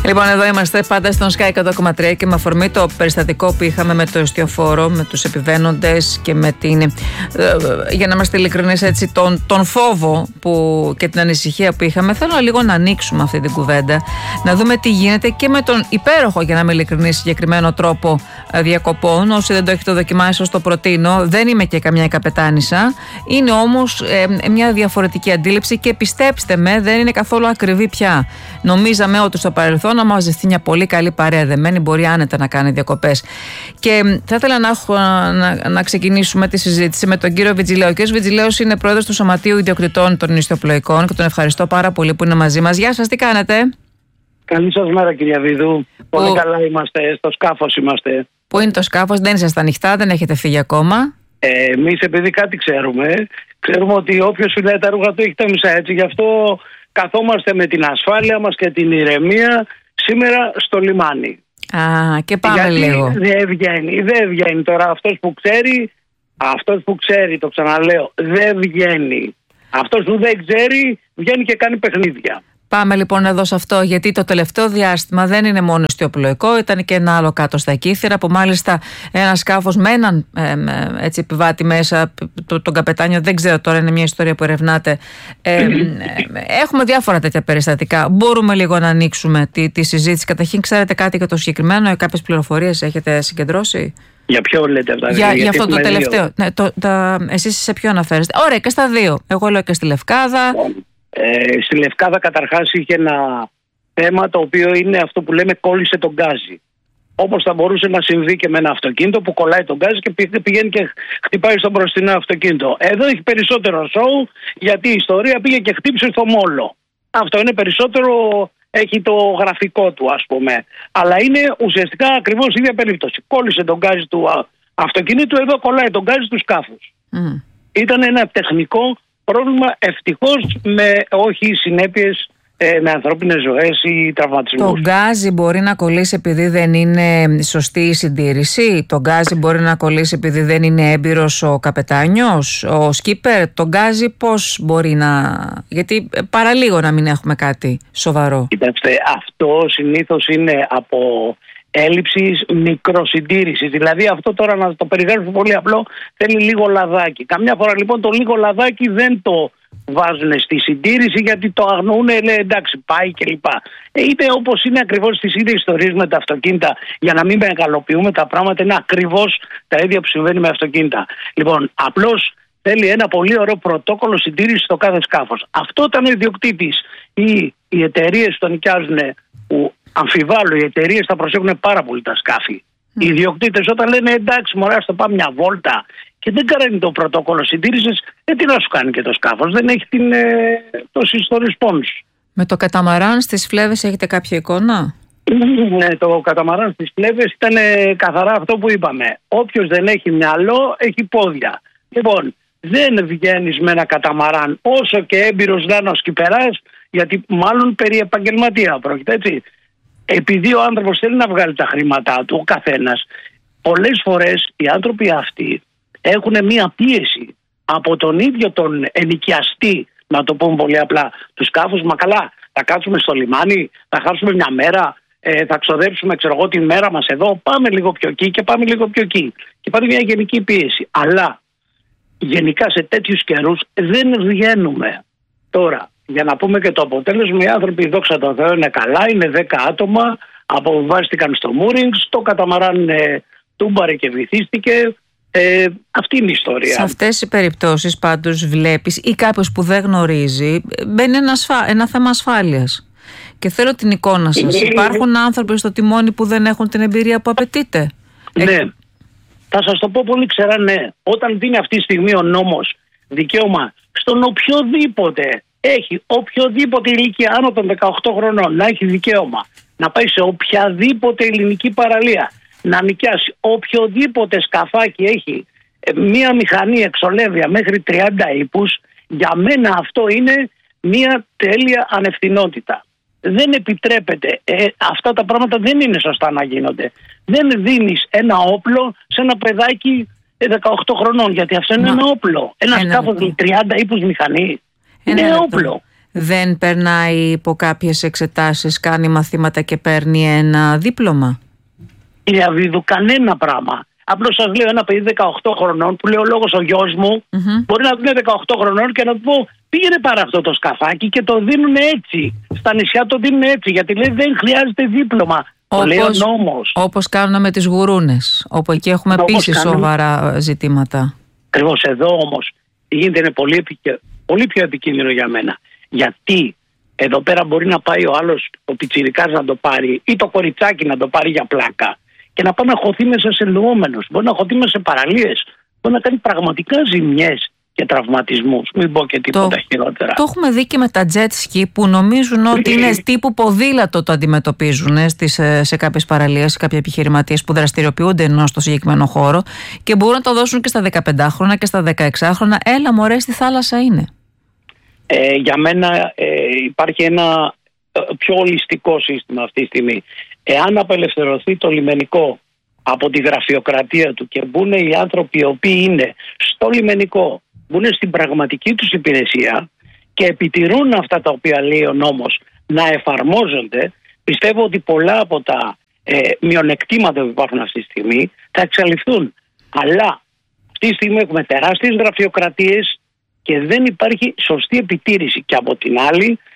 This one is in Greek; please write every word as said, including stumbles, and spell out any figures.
Λοιπόν, εδώ είμαστε πάντα στον Sky εκατό κόμμα τρία και με αφορμή το περιστατικό που είχαμε με το εστιοφόρο, με τους επιβαίνοντες και με την, ε, για να είμαστε ειλικρινείς έτσι, τον, τον φόβο που, και την ανησυχία που είχαμε. Θέλω λίγο να ανοίξουμε αυτή την κουβέντα, να δούμε τι γίνεται και με τον υπέροχο, για να είμαι ειλικρινής, συγκεκριμένο τρόπο διακοπών. Όσοι δεν το έχετε δοκιμάσει, σας το προτείνω. Δεν είμαι και καμιά καπετάνισσα. Είναι όμως ε, μια διαφορετική αντίληψη και πιστέψτε με, δεν είναι καθόλου ακριβή πια. Νομίζαμε ότι στο παρελθόν, να μαζευτεί μια πολύ καλή παρέα δεμένη, μπορεί άνετα να κάνει διακοπές. Και θα ήθελα να, έχω, να, να ξεκινήσουμε τη συζήτηση με τον κύριο Βιτζιλέο. Ο κύριος Βιτζιλέος είναι πρόεδρος του Σωματείου Ιδιοκτητών των Νηστιοπλοϊκών και τον ευχαριστώ πάρα πολύ που είναι μαζί μας. Γεια σας, τι κάνετε? Καλή σας μέρα, κυρία Βίδου. Που... Πολύ καλά είμαστε, στο σκάφος είμαστε. Πού είναι το σκάφος? Δεν είσαστε ανοιχτά, δεν έχετε φύγει ακόμα? Ε, εμείς επειδή κάτι ξέρουμε, ξέρουμε ότι όποιος φυλάει τα ρούχα του έχει τα μισά, έτσι. Γι' αυτό καθόμαστε με την ασφάλεια μας και την ηρεμία σήμερα στο λιμάνι. Α, και πάμε γιατί λίγο. Δεν βγαίνει, δεν βγαίνει τώρα αυτός που ξέρει, αυτός που ξέρει, το ξαναλέω, δεν βγαίνει. Αυτός που δεν ξέρει βγαίνει και κάνει παιχνίδια. Πάμε λοιπόν εδώ σε αυτό, γιατί το τελευταίο διάστημα δεν είναι μόνο ιστιοπλοϊκό, ήταν και ένα άλλο κάτω στα Κύθυρα, που μάλιστα ένα σκάφος με έναν ε, έτσι, επιβάτη μέσα, το, τον καπετάνιο, δεν ξέρω τώρα, είναι μια ιστορία που ερευνάτε. Ε, ε, έχουμε διάφορα τέτοια περιστατικά. Μπορούμε λίγο να ανοίξουμε τη, τη συζήτηση? Καταρχήν, ξέρετε κάτι για το συγκεκριμένο, κάποιες πληροφορίες έχετε συγκεντρώσει? Για ποιο λέτε αυτά? Για, για αυτό το τελευταίο. Ναι, το, τα, εσείς σε ποιο αναφέρεστε? Ωραία, και στα δύο. Εγώ λέω και στη Λευκάδα. Ε, στη Λευκάδα καταρχάς είχε ένα θέμα το οποίο είναι αυτό που λέμε κόλλησε τον γκάζι. Όπως θα μπορούσε να συμβεί και με ένα αυτοκίνητο που κολλάει τον γκάζι και πηγαίνει και χτυπάει στο μπροστινό αυτοκίνητο. Εδώ έχει περισσότερο σοου, γιατί η ιστορία πήγε και χτύπησε στο μόλο. Αυτό είναι περισσότερο, έχει το γραφικό του, ας πούμε. Αλλά είναι ουσιαστικά ακριβώς η ίδια περίπτωση. Κόλλησε τον γκάζι του αυτοκίνητου, εδώ κολλάει τον γκάζι του σκάφους. Mm. Ήταν ένα τεχνικό πρόβλημα, ευτυχώς με όχι συνέπειες ε, με ανθρώπινες ζωές ή τραυματισμούς. Το γκάζι μπορεί να κολλήσει επειδή δεν είναι σωστή η συντήρηση? Το γκάζι μπορεί να κολλήσει επειδή δεν είναι έμπειρος ο καπετάνιος, ο σκίπερ? Το γκάζι πώς μπορεί να... γιατί παραλίγο να μην έχουμε κάτι σοβαρό. Κοιτάξτε, αυτό συνήθως είναι από έλλειψης μικροσυντήρησης. Δηλαδή αυτό τώρα, να το περιγράψω πολύ απλό, θέλει λίγο λαδάκι. Καμιά φορά λοιπόν το λίγο λαδάκι δεν το βάζουν στη συντήρηση, γιατί το αγνοούν, λέει εντάξει πάει κλπ. Ε, είτε όπως είναι ακριβώς στις ίδιες ιστορίες με τα αυτοκίνητα, για να μην μεγαλοποιούμε τα πράγματα, είναι ακριβώς τα ίδια που συμβαίνει με αυτοκίνητα. Λοιπόν, απλώς θέλει ένα πολύ ωραίο πρωτόκολλο συντήρησης στο κάθε σκάφος. Αυτό όταν ο ιδιοκτήτης ή οι εταιρείες το νοικιάζουν, που αμφιβάλλω οι εταιρείες θα προσέχουν πάρα πολύ τα σκάφη. Mm. Οι ιδιοκτήτες όταν λένε εντάξει μωρά, ας το πάμε μια βόλτα και δεν κάνει το πρωτόκολλο συντήρησης, ε, τι να σου κάνει και το σκάφος, δεν έχει την, ε, τόσες ιστορίες πόνους. Με το καταμαράν στις Φλέβες έχετε κάποια εικόνα? Ναι, το καταμαράν στις Φλέβες ήταν ε, καθαρά αυτό που είπαμε. Όποιος δεν έχει μυαλό έχει πόδια. Λοιπόν, δεν βγαίνεις με ένα καταμαράν όσο και έμπειρος να είναι ο σκυπεράς, γιατί μάλλον περί επαγγελματία πρόκειται, έτσι. Επειδή ο άνθρωπος θέλει να βγάλει τα χρήματά του, ο καθένας, πολλές φορές οι άνθρωποι αυτοί έχουν μία πίεση από τον ίδιο τον ενοικιαστή, να το πούμε πολύ απλά, του σκάφους. Μα καλά, θα κάτσουμε στο λιμάνι, θα χάσουμε μια μέρα, ε, θα ξοδέψουμε ξέρω εγώ τη μέρα μας εδώ, πάμε λίγο πιο εκεί και πάμε λίγο πιο εκεί. Και υπάρχει μια γενική πίεση. Αλλά γενικά σε τέτοιους καιρούς δεν βγαίνουμε. Τώρα, για να πούμε και το αποτέλεσμα, οι άνθρωποι, δόξα τω Θεώ, είναι καλά, είναι δέκα άτομα, αποβάστηκαν στο Moorings, το καταμαράν ε, τούμπαρε και βυθίστηκε. Ε, αυτή είναι η ιστορία. Σε αυτές τις περιπτώσεις πάντως βλέπεις, ή κάποιος που δεν γνωρίζει, μπαίνει ένα, ασφα... ένα θέμα ασφάλειας. Και θέλω την εικόνα σας. Υπάρχουν άνθρωποι στο τιμόνι που δεν έχουν την εμπειρία που απαιτείται? Ναι, Έχει... θα σας το πω πολύ ξερά, ναι. Όταν δίνει αυτή τη στιγμή ο νόμος δικαίωμα στον οποιοδήποτε έχει οποιοδήποτε ηλικία άνω των δεκαοκτώ χρονών να έχει δικαίωμα να πάει σε οποιαδήποτε ελληνική παραλία, να νοικιάσει οποιοδήποτε σκαφάκι έχει μία μηχανή εξολέβεια μέχρι τριάντα ύπους, για μένα αυτό είναι μία τέλεια ανευθυνότητα. Δεν επιτρέπεται, ε, αυτά τα πράγματα δεν είναι σωστά να γίνονται. Δεν δίνεις ένα όπλο σε ένα παιδάκι δεκαοκτώ χρονών, γιατί αυτό είναι Μα, ένα όπλο. Ένα, ένα σκάφος με τριάντα ύπους μηχανή. Είναι όπλο. δεν περνάει υπό κάποιες εξετάσεις, κάνει μαθήματα και παίρνει ένα δίπλωμα? Κύριε Αβίδου, κανένα πράγμα. Απλώς σας λέω, ένα παιδί δεκαοκτώ χρονών που λέει ο λόγος ο γιος μου, mm-hmm. μπορεί να είναι δεκαοκτώ χρονών και να του πω πήγαινε πάρα αυτό το σκαφάκι και το δίνουν έτσι. Στα νησιά το δίνουν έτσι, γιατί λέει δεν χρειάζεται δίπλωμα. Όπως, το λέει ο νόμος. Όπως κάνουμε με τις γουρούνες, όπου εκεί έχουμε επίσης σοβαρά ζητήματα. Ακριβώς. Εδώ όμως γίνεται, είναι πολύ, επικαι... πολύ πιο επικίνδυνο για μένα. Γιατί εδώ πέρα μπορεί να πάει ο άλλος, ο πιτσιρικάς να το πάρει ή το κοριτσάκι να το πάρει για πλάκα και να πάει να χωθεί μέσα σε λουόμενους. Μπορεί να χωθεί μέσα σε παραλίες. Μπορεί να κάνει πραγματικά ζημιές και τραυματισμούς. Μην πω και τίποτα το, χειρότερα. Το έχουμε δει και με τα jet ski που νομίζουν ότι είναι τύπου ποδήλατο, το αντιμετωπίζουν στις, σε κάποιες παραλίες, σε κάποια επιχειρηματίες που δραστηριοποιούνται ενώ στο συγκεκριμένο χώρο και μπορούν να το δώσουν και στα δεκαπεντάχρονα και στα δεκαεξάχρονα. Έλα μωρέ, στη θάλασσα είναι. Ε, για μένα ε, υπάρχει ένα πιο ολιστικό σύστημα αυτή τη στιγμή. Εάν απελευθερωθεί το λιμενικό από τη γραφειοκρατία του και μπουν οι άνθρωποι οι οποίοι είναι στο λιμενικό, μπουν στην πραγματική τους υπηρεσία και επιτηρούν αυτά τα οποία λέει ο νόμος να εφαρμόζονται, πιστεύω ότι πολλά από τα ε, μειονεκτήματα που υπάρχουν αυτή τη στιγμή θα εξαλειφθούν. Αλλά αυτή τη στιγμή έχουμε τεράστιες γραφειοκρατίες και δεν υπάρχει σωστή επιτήρηση. Και από την άλλη